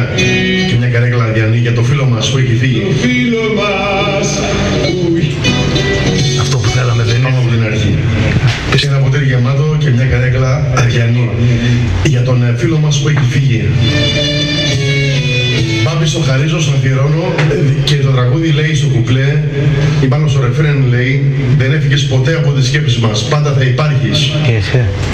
και μια καρέκλα αδιανή για το φίλο μας που έχει φύγει. Το φίλο μας. Αυτό που θέλαμε δεν είναι. Από την αρχή. Ένα ποτήρι γεμάτο και μια καρέκλα αδιανή για τον φίλο μας που έχει φύγει. Μπάμπη στο χαρίζω, στο αφιερώνω και το τραγούδι λέει στο κουπλέ ή πάνω στο ρεφρέν λέει δεν έφυγες ποτέ από τις σκέψεις μας, πάντα θα υπάρχεις.